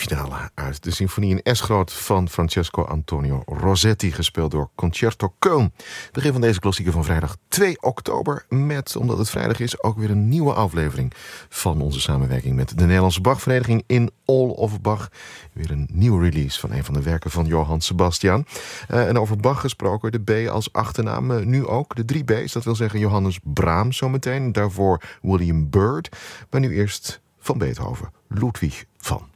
finale uit de symfonie in S-groot van Francesco Antonio Rossetti, gespeeld door Concerto Köln. Begin van deze klassieker van vrijdag 2 oktober met, omdat het vrijdag is, ook weer een nieuwe aflevering van onze samenwerking met de Nederlandse Bachvereniging in All of Bach. Weer een nieuwe release van een van de werken van Johann Sebastian. En over Bach gesproken, de B als achternaam, nu ook de 3 B's. Dat wil zeggen Johannes Brahms zometeen, daarvoor William Byrd. Maar nu eerst van Beethoven, Ludwig van